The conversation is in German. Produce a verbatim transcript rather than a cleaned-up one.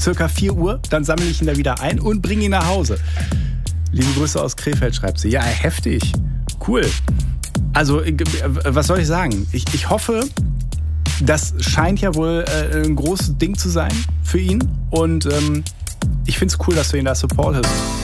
circa vier Uhr, dann sammle ich ihn da wieder ein und bringe ihn nach Hause. Liebe Grüße aus Krefeld, schreibt sie. Ja, heftig. Cool. Also, was soll ich sagen? Ich, ich hoffe, das scheint ja wohl äh, ein großes Ding zu sein für ihn. Und ähm, ich finde es cool, dass du ihn da supportest.